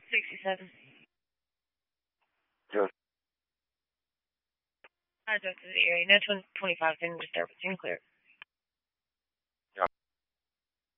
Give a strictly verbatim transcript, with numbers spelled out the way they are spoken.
sixty-seven. Just. I adjusted the area. No twenty-five in disturbance. In clear.